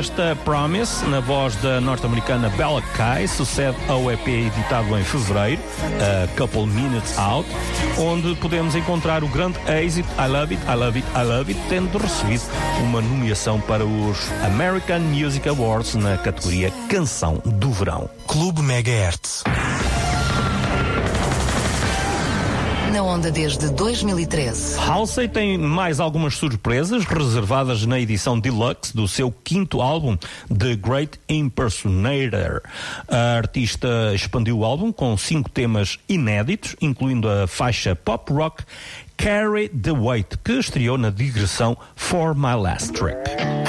esta Promise, na voz da norte-americana Bella Kai, sucede ao EP editado em fevereiro, A Couple Minutes Out, onde podemos encontrar o grande êxito I Love It, I Love It, I Love It, tendo recebido uma nomeação para os American Music Awards na categoria Canção do Verão. Clube Megahertz. Na onda desde 2013. Halsey tem mais algumas surpresas reservadas na edição deluxe do seu quinto álbum, The Great Impersonator. A artista expandiu o álbum com 5 temas inéditos, incluindo a faixa pop rock Carry the Weight, que estreou na digressão For My Last Trip.